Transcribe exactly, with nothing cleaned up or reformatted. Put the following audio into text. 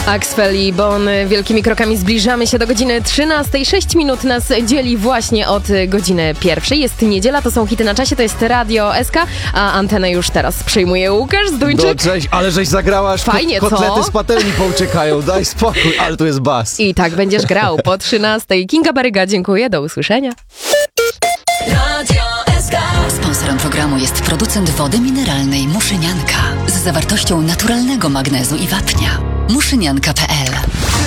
Axwell i Bon, wielkimi krokami zbliżamy się do godziny trzynastej. Sześć minut nas dzieli właśnie od godziny pierwszej. Jest niedziela, to są hity na czasie, to jest Radio S K, a antenę już teraz przejmuje Łukasz Zduńczyk. No cześć, ale żeś zagrała, aż Fajnie, ko- kotlety co? z patelni pouciekają, daj spokój, ale tu jest bas. I tak będziesz grał po trzynastej. Kinga Baryga, dziękuję, do usłyszenia. Radio S K. Sponsorem programu jest producent wody mineralnej Muszynianka z zawartością naturalnego magnezu i wapnia. muszynianka kropka p l